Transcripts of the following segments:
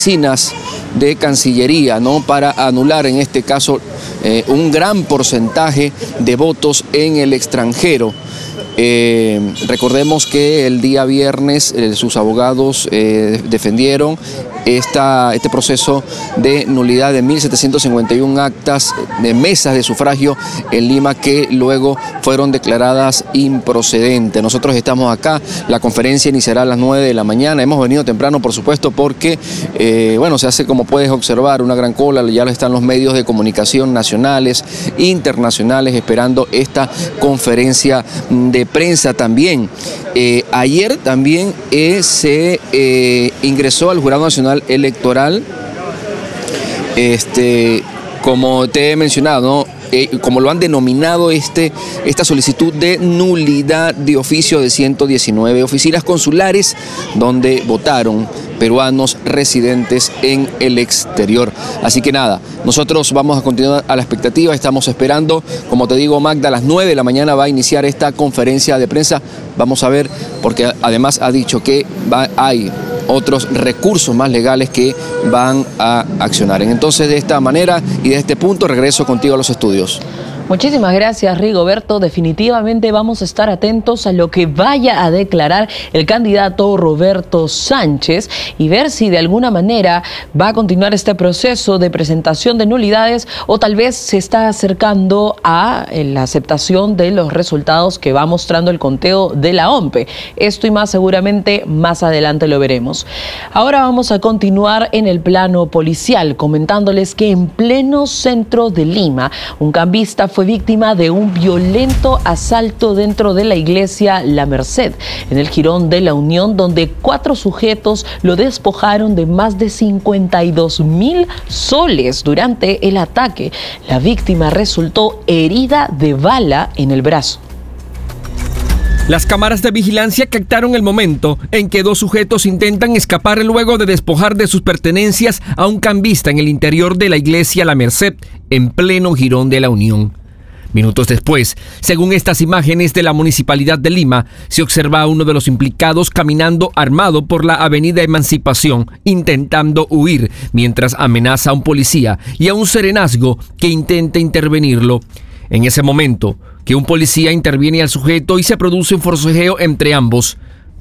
oficinas de Cancillería, ¿no?, para anular en este caso un gran porcentaje de votos en el extranjero. Recordemos que el día viernes sus abogados defendieron este proceso de nulidad de 1.751 actas de mesas de sufragio en Lima que luego fueron declaradas improcedentes. Nosotros estamos acá, la conferencia iniciará a las 9 de la mañana. Hemos venido temprano, por supuesto, porque bueno, se hace, como puedes observar, una gran cola. Ya están los medios de comunicación nacionales, internacionales, esperando esta conferencia de prensa también. Ayer también se ingresó al Jurado Nacional Electoral, como te he mencionado, ¿no? Como lo han denominado, esta solicitud de nulidad de oficio de 119 oficinas consulares donde votaron peruanos residentes en el exterior. Así que nada, nosotros vamos a continuar a la expectativa, estamos esperando, como te digo, Magda, a las 9 de la mañana va a iniciar esta conferencia de prensa. Vamos a ver, porque además ha dicho que hay otros recursos más legales que van a accionar. Entonces, de esta manera y de este punto, regreso contigo a los estudios. Muchísimas gracias, Rigoberto. Definitivamente vamos a estar atentos a lo que vaya a declarar el candidato Roberto Sánchez y ver si de alguna manera va a continuar este proceso de presentación de nulidades o tal vez se está acercando a la aceptación de los resultados que va mostrando el conteo de la OMPE. Esto y más seguramente más adelante lo veremos. Ahora vamos a continuar en el plano policial, comentándoles que en pleno centro de Lima, un cambista fue víctima de un violento asalto dentro de la iglesia La Merced, en el jirón de La Unión, donde 4 sujetos lo despojaron de más de 52.000 soles durante el ataque. La víctima resultó herida de bala en el brazo. Las cámaras de vigilancia captaron el momento en que 2 sujetos intentan escapar luego de despojar de sus pertenencias a un cambista en el interior de la iglesia La Merced, en pleno jirón de La Unión. Minutos después, según estas imágenes de la Municipalidad de Lima, se observa a uno de los implicados caminando armado por la avenida Emancipación, intentando huir, mientras amenaza a un policía y a un serenazgo que intenta intervenirlo. En ese momento, que un policía interviene al sujeto y se produce un forcejeo entre ambos.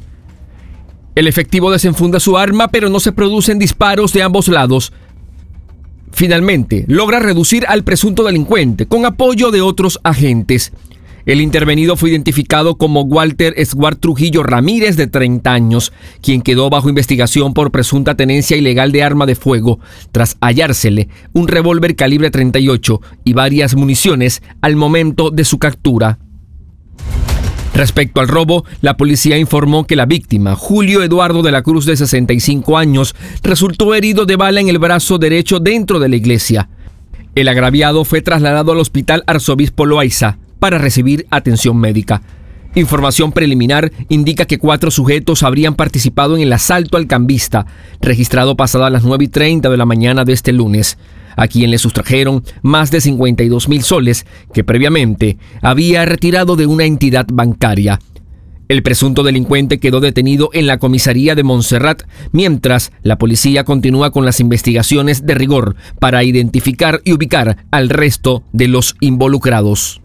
El efectivo desenfunda su arma, pero no se producen disparos de ambos lados. Finalmente, logra reducir al presunto delincuente con apoyo de otros agentes. El intervenido fue identificado como Walter Esguard Trujillo Ramírez, de 30 años, quien quedó bajo investigación por presunta tenencia ilegal de arma de fuego, tras hallársele un revólver calibre 38 y varias municiones al momento de su captura. Respecto al robo, la policía informó que la víctima, Julio Eduardo de la Cruz, de 65 años, resultó herido de bala en el brazo derecho dentro de la iglesia. El agraviado fue trasladado al Hospital Arzobispo Loaiza para recibir atención médica. Información preliminar indica que 4 sujetos habrían participado en el asalto al cambista, registrado pasadas las 9:30 de la mañana de este lunes, a quien le sustrajeron más de 52.000 soles que previamente había retirado de una entidad bancaria. El presunto delincuente quedó detenido en la comisaría de Montserrat, mientras la policía continúa con las investigaciones de rigor para identificar y ubicar al resto de los involucrados.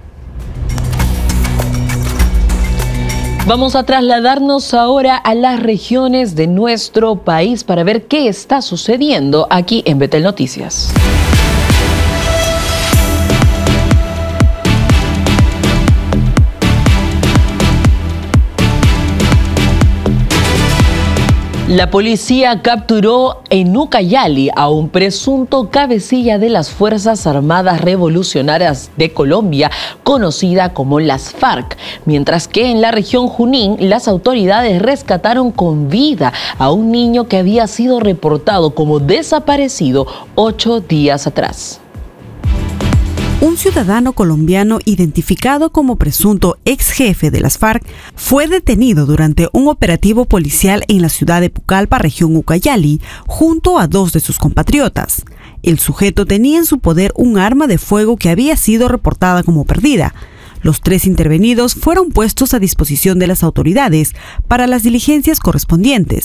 Vamos a trasladarnos ahora a las regiones de nuestro país para ver qué está sucediendo aquí en Betel Noticias. La policía capturó en Ucayali a un presunto cabecilla de las Fuerzas Armadas Revolucionarias de Colombia, conocida como las FARC, mientras que en la región Junín las autoridades rescataron con vida a un niño que había sido reportado como desaparecido 8 días atrás. Un ciudadano colombiano identificado como presunto ex jefe de las FARC fue detenido durante un operativo policial en la ciudad de Pucallpa, región Ucayali, junto a 2 de sus compatriotas. El sujeto tenía en su poder un arma de fuego que había sido reportada como perdida. Los 3 intervenidos fueron puestos a disposición de las autoridades para las diligencias correspondientes.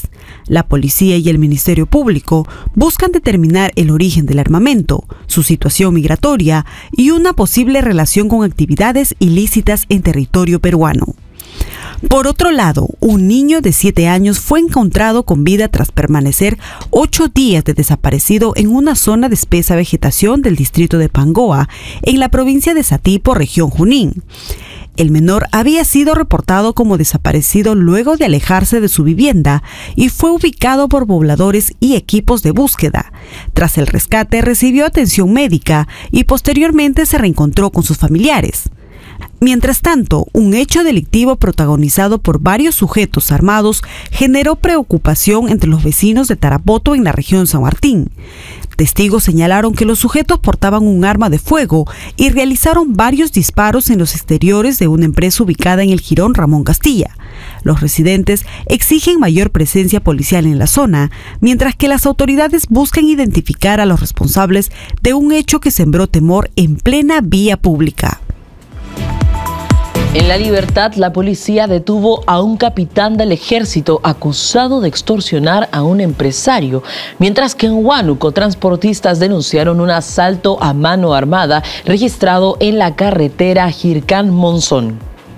La policía y el Ministerio Público buscan determinar el origen del armamento, su situación migratoria y una posible relación con actividades ilícitas en territorio peruano. Por otro lado, un niño de 7 años fue encontrado con vida tras permanecer 8 días de desaparecido en una zona de espesa vegetación del distrito de Pangoa, en la provincia de Satipo, región Junín. El menor había sido reportado como desaparecido luego de alejarse de su vivienda y fue ubicado por pobladores y equipos de búsqueda. Tras el rescate recibió atención médica y posteriormente se reencontró con sus familiares. Mientras tanto, un hecho delictivo protagonizado por varios sujetos armados generó preocupación entre los vecinos de Tarapoto en la región San Martín. Testigos señalaron que los sujetos portaban un arma de fuego y realizaron varios disparos en los exteriores de una empresa ubicada en el jirón Ramón Castilla. Los residentes exigen mayor presencia policial en la zona, mientras que las autoridades buscan identificar a los responsables de un hecho que sembró temor en plena vía pública. En La Libertad, la policía detuvo a un capitán del ejército acusado de extorsionar a un empresario, mientras que en Huánuco, transportistas denunciaron un asalto a mano armada registrado en la carretera Jircán-Monzón.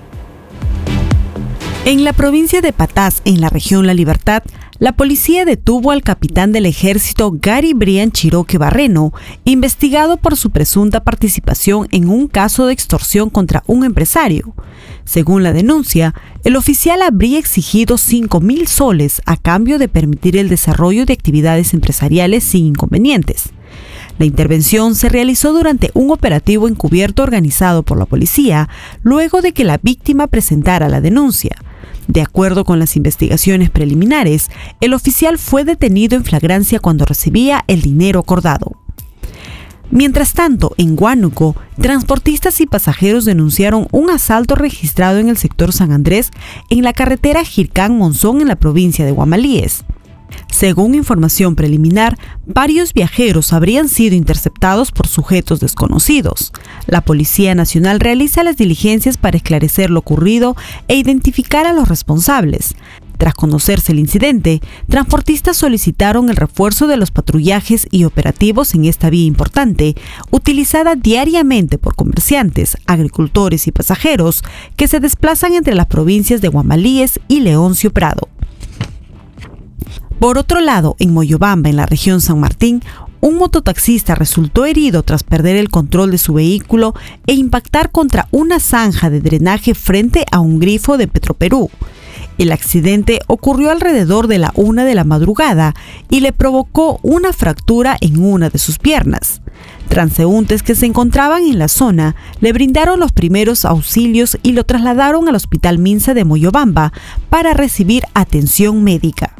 En la provincia de Patás, en la región La Libertad, la policía detuvo al capitán del ejército Gary Brian Chiroque Barreno, investigado por su presunta participación en un caso de extorsión contra un empresario. Según la denuncia, el oficial habría exigido 5.000 soles a cambio de permitir el desarrollo de actividades empresariales sin inconvenientes. La intervención se realizó durante un operativo encubierto organizado por la policía, luego de que la víctima presentara la denuncia. De acuerdo con las investigaciones preliminares, el oficial fue detenido en flagrancia cuando recibía el dinero acordado. Mientras tanto, en Huánuco, transportistas y pasajeros denunciaron un asalto registrado en el sector San Andrés, en la carretera Jircán-Monzón, en la provincia de Guamalíes. Según información preliminar, varios viajeros habrían sido interceptados por sujetos desconocidos. La Policía Nacional realiza las diligencias para esclarecer lo ocurrido e identificar a los responsables. Tras conocerse el incidente, transportistas solicitaron el refuerzo de los patrullajes y operativos en esta vía importante, utilizada diariamente por comerciantes, agricultores y pasajeros que se desplazan entre las provincias de Guamalíes y Leoncio Prado. Por otro lado, en Moyobamba, en la región San Martín, un mototaxista resultó herido tras perder el control de su vehículo e impactar contra una zanja de drenaje frente a un grifo de Petroperú. El accidente ocurrió alrededor de la 1 de la madrugada y le provocó una fractura en una de sus piernas. Transeúntes que se encontraban en la zona le brindaron los primeros auxilios y lo trasladaron al Hospital Minsa de Moyobamba para recibir atención médica.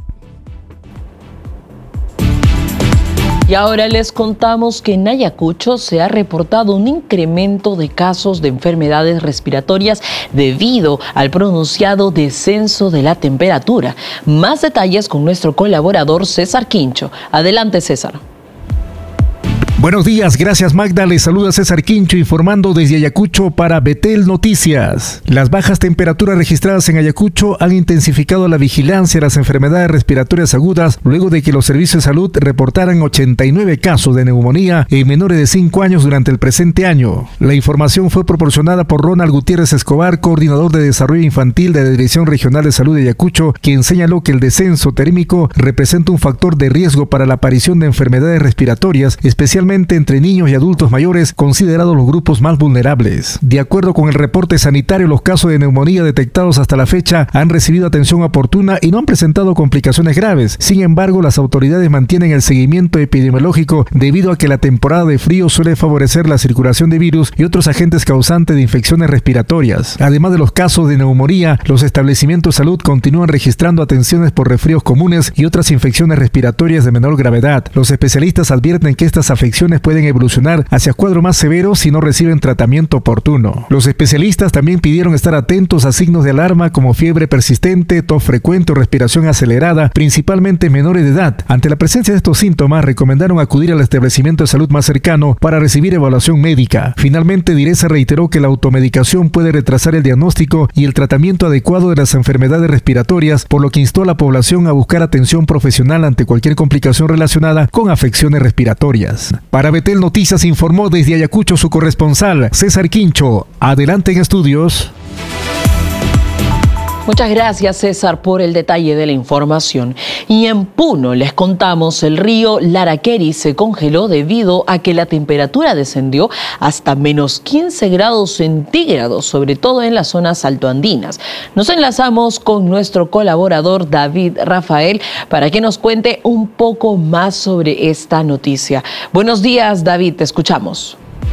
Y ahora les contamos que en Ayacucho se ha reportado un incremento de casos de enfermedades respiratorias debido al pronunciado descenso de la temperatura. Más detalles con nuestro colaborador César Quincho. Adelante, César. Buenos días, gracias Magda. Les saluda César Quincho informando desde Ayacucho para Betel Noticias. Las bajas temperaturas registradas en Ayacucho han intensificado la vigilancia de las enfermedades respiratorias agudas luego de que los servicios de salud reportaran 89 casos de neumonía en menores de 5 años durante el presente año. La información fue proporcionada por Ronald Gutiérrez Escobar, coordinador de desarrollo infantil de la Dirección Regional de Salud de Ayacucho, quien señaló que el descenso térmico representa un factor de riesgo para la aparición de enfermedades respiratorias, especialmente entre niños y adultos mayores, considerados los grupos más vulnerables. De acuerdo con el reporte sanitario, los casos de neumonía detectados hasta la fecha han recibido atención oportuna y no han presentado complicaciones graves. Sin embargo, las autoridades mantienen el seguimiento epidemiológico debido a que la temporada de frío suele favorecer la circulación de virus y otros agentes causantes de infecciones respiratorias. Además de los casos de neumonía, los establecimientos de salud continúan registrando atenciones por resfríos comunes y otras infecciones respiratorias de menor gravedad. Los especialistas advierten que estas afecciones infecciones pueden evolucionar hacia cuadros más severos si no reciben tratamiento oportuno. Los especialistas también pidieron estar atentos a signos de alarma como fiebre persistente, tos frecuente o respiración acelerada, principalmente en menores de edad. Ante la presencia de estos síntomas, recomendaron acudir al establecimiento de salud más cercano para recibir evaluación médica. Finalmente, Direza reiteró que la automedicación puede retrasar el diagnóstico y el tratamiento adecuado de las enfermedades respiratorias, por lo que instó a la población a buscar atención profesional ante cualquier complicación relacionada con afecciones respiratorias. Para Betel Noticias informó desde Ayacucho su corresponsal, César Quincho. Adelante en estudios. Muchas gracias, César, por el detalle de la información. Y en Puno les contamos, el río Laraqueri se congeló debido a que la temperatura descendió hasta menos 15 grados centígrados, sobre todo en las zonas altoandinas. Nos enlazamos con nuestro colaborador David Rafael para que nos cuente un poco más sobre esta noticia. Buenos días, David, te escuchamos.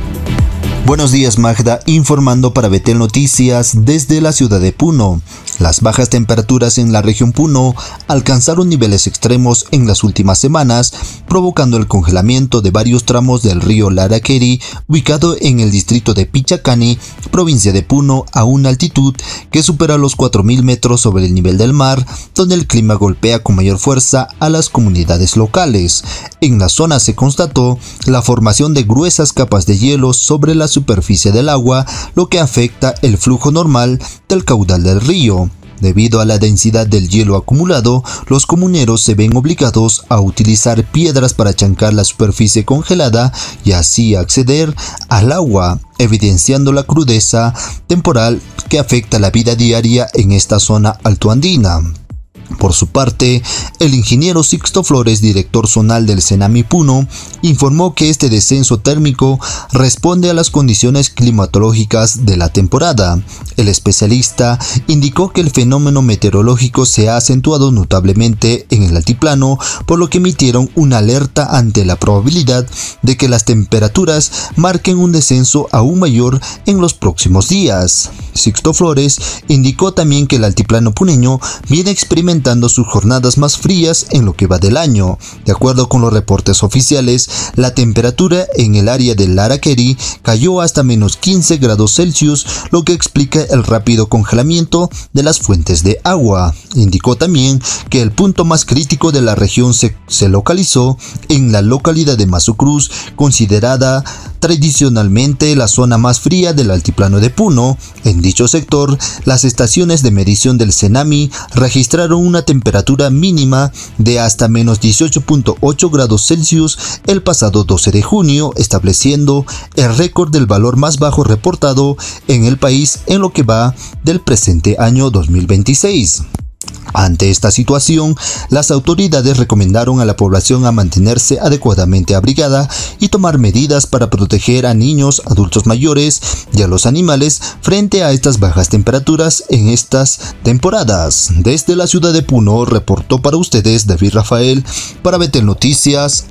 Buenos días, Magda, informando para Betel Noticias desde la ciudad de Puno. Las bajas temperaturas en la región Puno alcanzaron niveles extremos en las últimas semanas, provocando el congelamiento de varios tramos del río Laraqueri, ubicado en el distrito de Pichacani, provincia de Puno, a una altitud que supera los 4.000 metros sobre el nivel del mar, donde el clima golpea con mayor fuerza a las comunidades locales. En la zona se constató la formación de gruesas capas de hielo sobre la superficie del agua, lo que afecta el flujo normal del caudal del río. Debido a la densidad del hielo acumulado, los comuneros se ven obligados a utilizar piedras para chancar la superficie congelada y así acceder al agua, evidenciando la crudeza temporal que afecta la vida diaria en esta zona altoandina. Por su parte, el ingeniero Sixto Flores, director zonal del Senami Puno, informó que este descenso térmico responde a las condiciones climatológicas de la temporada. El especialista indicó que el fenómeno meteorológico se ha acentuado notablemente en el altiplano, por lo que emitieron una alerta ante la probabilidad de que las temperaturas marquen un descenso aún mayor en los próximos días. Sixto Flores indicó también que el altiplano puneño viene experimentando sus jornadas más frías en lo que va del año. De acuerdo con los reportes oficiales, la temperatura en el área del Laraqueri cayó hasta menos 15 grados Celsius, lo que explica el rápido congelamiento de las fuentes de agua. Indicó también que el punto más crítico de la región se localizó en la localidad de Mazucruz, considerada tradicionalmente la zona más fría del altiplano de Puno. En dicho sector, las estaciones de medición del Senami registraron una temperatura mínima de hasta menos 18.8 grados Celsius el pasado 12 de junio, estableciendo el récord del valor más bajo reportado en el país en lo que va del presente año 2026. Ante esta situación, las autoridades recomendaron a la población a mantenerse adecuadamente abrigada y tomar medidas para proteger a niños, adultos mayores y a los animales frente a estas bajas temperaturas en estas temporadas. Desde la ciudad de Puno, reportó para ustedes David Rafael para Betel Noticias.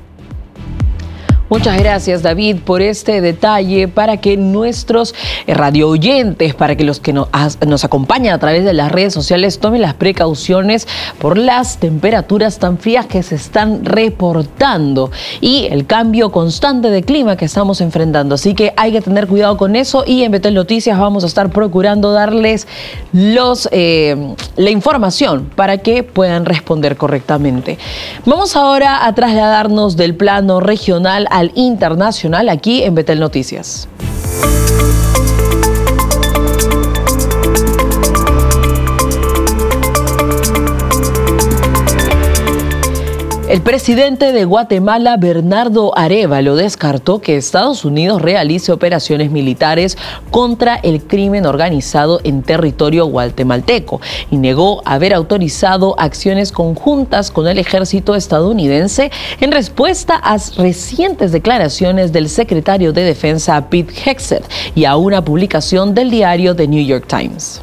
Muchas gracias, David, por este detalle, para que nuestros radio oyentes, para que los que nos acompañan a través de las redes sociales tomen las precauciones por las temperaturas tan frías que se están reportando y el cambio constante de clima que estamos enfrentando. Así que hay que tener cuidado con eso, y en Betel Noticias vamos a estar procurando darles la información para que puedan responder correctamente. Vamos ahora a trasladarnos del plano regional al internacional aquí en Betel Noticias. El presidente de Guatemala, Bernardo Arévalo, descartó que Estados Unidos realice operaciones militares contra el crimen organizado en territorio guatemalteco y negó haber autorizado acciones conjuntas con el ejército estadounidense en respuesta a recientes declaraciones del secretario de Defensa Pete Hegseth y a una publicación del diario The New York Times.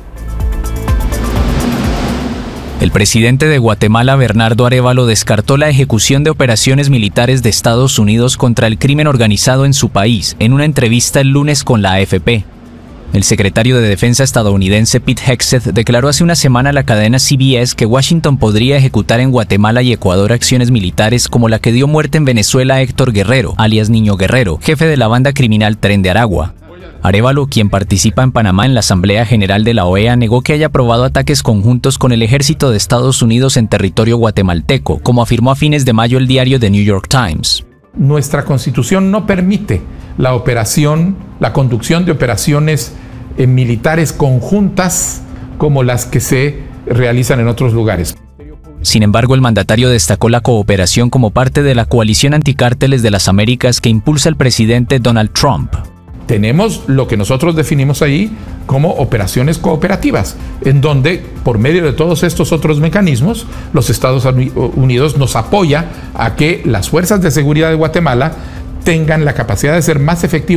El presidente de Guatemala, Bernardo Arévalo, descartó la ejecución de operaciones militares de Estados Unidos contra el crimen organizado en su país en una entrevista el lunes con la AFP. El secretario de Defensa estadounidense Pete Hegseth declaró hace una semana a la cadena CBS que Washington podría ejecutar en Guatemala y Ecuador acciones militares como la que dio muerte en Venezuela a Héctor Guerrero, alias Niño Guerrero, jefe de la banda criminal Tren de Aragua. Arévalo, quien participa en Panamá en la Asamblea General de la OEA, negó que haya aprobado ataques conjuntos con el ejército de Estados Unidos en territorio guatemalteco, como afirmó a fines de mayo el diario The New York Times. Nuestra Constitución no permite la conducción de operaciones militares conjuntas como las que se realizan en otros lugares. Sin embargo, el mandatario destacó la cooperación como parte de la coalición anticárteles de las Américas que impulsa el presidente Donald Trump. Tenemos lo que nosotros definimos ahí como operaciones cooperativas, en donde, por medio de todos estos otros mecanismos, los Estados Unidos nos apoya a que las fuerzas de seguridad de Guatemala tengan la capacidad de ser más efectivas